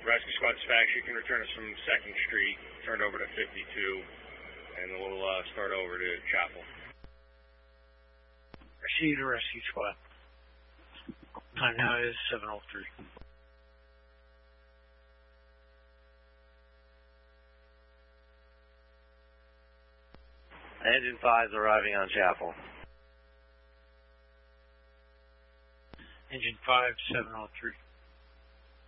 Rescue Squad dispatch, you can return us from 2nd Street, turned over to 52, and then we'll start over to Chapel. Proceed to Rescue Squad. Time now is 7:03. Engine 5 is arriving on Chapel. Engine 5, 7:03.